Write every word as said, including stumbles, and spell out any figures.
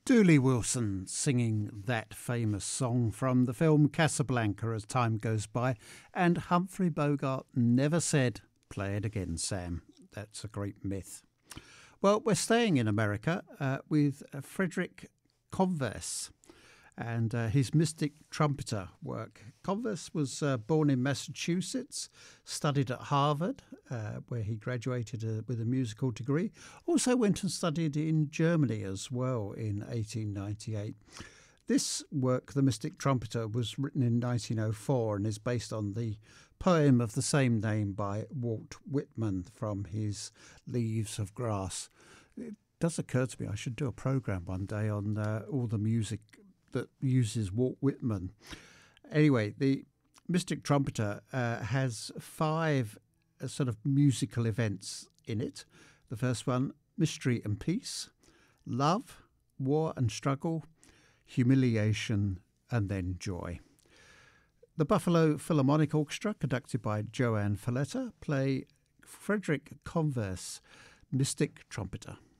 Dooley Wilson singing that famous song from the film Casablanca as time goes by, and Humphrey Bogart never said, "Play it again, Sam." That's a great myth. Well, we're staying in America uh, with Frederick Converse and uh, his Mystic Trumpeter work. Converse was uh, born in Massachusetts, studied at Harvard, uh, where he graduated uh, with a musical degree. Also went and studied in Germany as well in eighteen ninety-eight. This work, The Mystic Trumpeter, was written in nineteen oh four and is based on the poem of the same name by Walt Whitman from his Leaves of Grass. It does occur to me I should do a programme one day on uh, all the music that uses Walt Whitman. Anyway, the Mystic Trumpeter uh, has five uh, sort of musical events in it. The first one, Mystery and Peace, Love, War and Struggle, Humiliation, and then Joy. The Buffalo Philharmonic Orchestra, conducted by Joanne Falletta, play Frederick Converse, Mystic Trumpeter.